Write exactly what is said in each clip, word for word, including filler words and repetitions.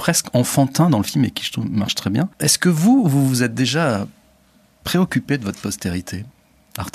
presque enfantin dans le film et qui je trouve marche très bien. Est-ce que vous, vous vous êtes déjà préoccupé de votre postérité artistique ?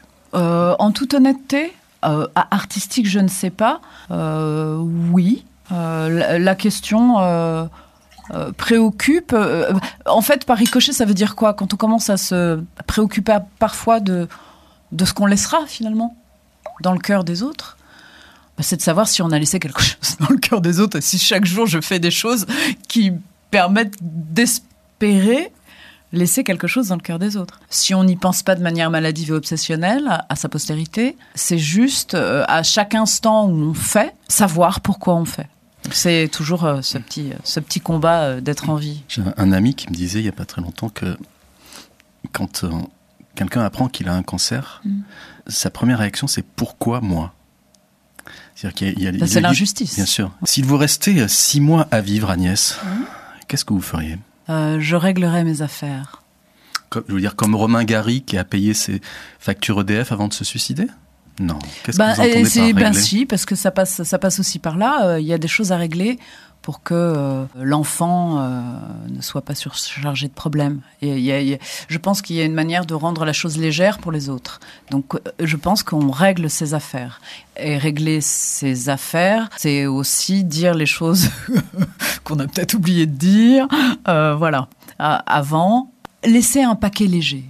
euh, En toute honnêteté, euh, artistique, je ne sais pas. Euh, oui. Euh, la, la question euh, euh, préoccupe. Euh, en fait, par ricochet, ça veut dire quoi ? Quand on commence à se préoccuper parfois de, de ce qu'on laissera finalement dans le cœur des autres, bah, c'est de savoir si on a laissé quelque chose dans le cœur des autres et si chaque jour je fais des choses qui permettent d'espérer laisser quelque chose dans le cœur des autres. Si on n'y pense pas de manière maladive et obsessionnelle à, à sa postérité, c'est juste euh, à chaque instant où on fait, savoir pourquoi on fait. C'est toujours euh, ce, petit, ce petit combat euh, d'être en vie. J'ai un ami qui me disait il n'y a pas très longtemps que quand euh, quelqu'un apprend qu'il a un cancer, mmh. sa première réaction c'est « pourquoi moi ?» C'est-à-dire qu'il y a, il y a, ça, il y a, c'est l'injustice. Bien sûr. S'il vous restait six mois à vivre, Agnès, mmh. qu'est-ce que vous feriez ? euh, Je réglerais mes affaires. Comme, je veux dire, comme Romain Gary qui a payé ses factures E D F avant de se suicider ? Non. Qu'est-ce ben, que vous entendez par régler ? Ben si, parce que ça passe, ça passe aussi par là. Il euh, y a des choses à régler pour que euh, l'enfant euh, ne soit pas surchargé de problèmes. Et y a, y a, je pense qu'il y a une manière de rendre la chose légère pour les autres. Donc, je pense qu'on règle ses affaires. Et régler ses affaires, c'est aussi dire les choses qu'on a peut-être oublié de dire. Euh, voilà. Euh, avant, laisser un paquet léger.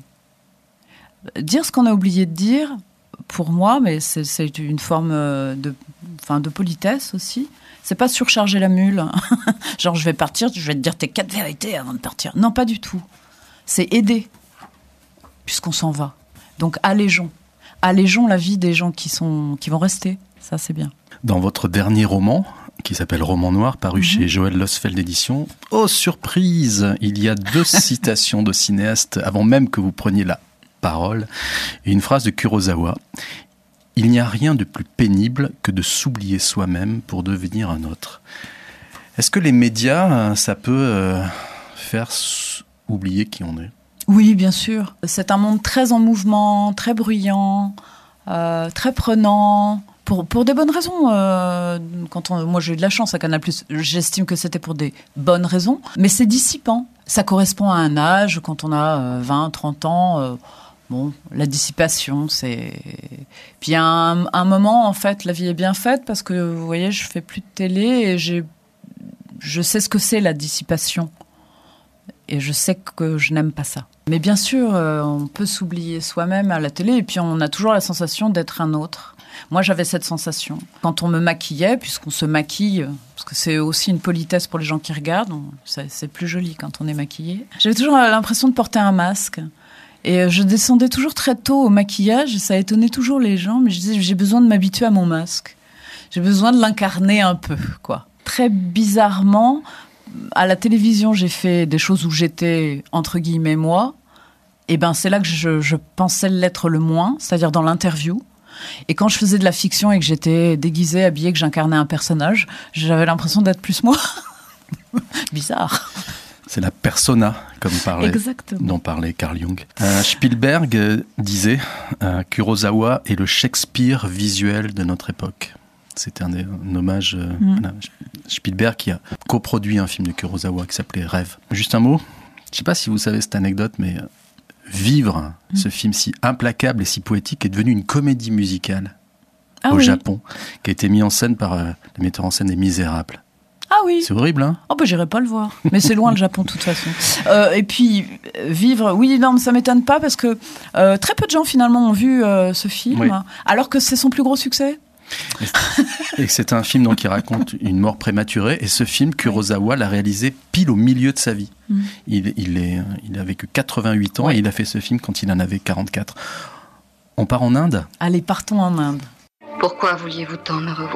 Dire ce qu'on a oublié de dire, pour moi, mais c'est, c'est une forme de, enfin, de politesse aussi. C'est pas surcharger la mule. Genre, je vais partir, je vais te dire tes quatre vérités avant de partir. Non, pas du tout. C'est aider, puisqu'on s'en va. Donc, allégeons. Allégeons la vie des gens qui, sont, qui vont rester. Ça, c'est bien. Dans votre dernier roman, qui s'appelle Roman Noir, paru mm-hmm. chez Joël Losfeld Éditions, oh, surprise, il y a deux citations de cinéastes avant même que vous preniez la parole. Et une phrase de Kurosawa. Il n'y a rien de plus pénible que de s'oublier soi-même pour devenir un autre. Est-ce que les médias, ça peut euh, faire oublier qui on est ? Oui, bien sûr. C'est un monde très en mouvement, très bruyant, euh, très prenant, pour, pour des bonnes raisons. Euh, quand on, moi, j'ai eu de la chance à Canal+, j'estime que c'était pour des bonnes raisons, mais c'est dissipant. Ça correspond à un âge, quand on a euh, vingt, trente ans... Euh, Bon, la dissipation, c'est... Puis à un, un moment, en fait, la vie est bien faite parce que, vous voyez, je fais plus de télé et j'ai... je sais ce que c'est la dissipation. Et je sais que je n'aime pas ça. Mais bien sûr, euh, on peut s'oublier soi-même à la télé et puis on a toujours la sensation d'être un autre. Moi, j'avais cette sensation. Quand on me maquillait, puisqu'on se maquille, parce que c'est aussi une politesse pour les gens qui regardent, on, c'est, c'est plus joli quand on est maquillé. J'avais toujours l'impression de porter un masque. Et je descendais toujours très tôt au maquillage, et ça étonnait toujours les gens, mais je disais, j'ai besoin de m'habituer à mon masque. J'ai besoin de l'incarner un peu, quoi. Très bizarrement, à la télévision, j'ai fait des choses où j'étais, entre guillemets, moi. Et ben, c'est là que je, je pensais l'être le moins, c'est-à-dire dans l'interview. Et quand je faisais de la fiction et que j'étais déguisée, habillée, que j'incarnais un personnage, j'avais l'impression d'être plus moi. Bizarre. C'est la persona, comme parlait, dont parlait Carl Jung. Euh, Spielberg euh, disait euh, « Kurosawa est le Shakespeare visuel de notre époque ». C'était un, un hommage euh, mm. à Spielberg qui a coproduit un film de Kurosawa qui s'appelait « Rêve ». Juste un mot, je ne sais pas si vous savez cette anecdote, mais euh, Vivre, mm. ce film si implacable et si poétique, est devenu une comédie musicale ah, au oui. Japon, qui a été mis en scène par euh, le metteur en scène des Misérables. Ah oui. C'est horrible, hein ? Oh bah j'irai pas le voir. Mais c'est loin le Japon de toute façon. Euh, et puis Vivre, oui, non, mais ça m'étonne pas parce que euh, très peu de gens finalement ont vu euh, ce film, oui. alors que c'est son plus gros succès. Et c'est un film donc qui raconte une mort prématurée. Et ce film, Kurosawa l'a réalisé pile au milieu de sa vie. Mm. Il, il, est, il a vécu quatre-vingt-huit ans oui. et il a fait ce film quand il en avait quarante-quatre. On part en Inde ? Allez, partons en Inde. Pourquoi vouliez-vous tant me revoir ?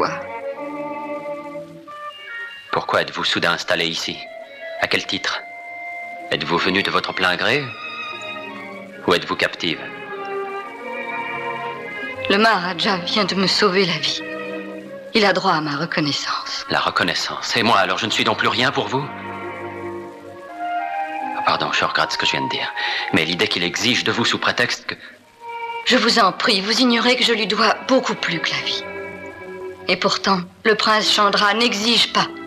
Pourquoi êtes-vous soudain installé ici ? À quel titre ? Êtes-vous venu de votre plein gré ? Ou êtes-vous captive ? Le Maharaja vient de me sauver la vie. Il a droit à ma reconnaissance. La reconnaissance ? Et moi, alors je ne suis donc plus rien pour vous ? Oh, pardon, je regrette ce que je viens de dire. Mais l'idée qu'il exige de vous sous prétexte que... Je vous en prie, vous ignorez que je lui dois beaucoup plus que la vie. Et pourtant, le prince Chandra n'exige pas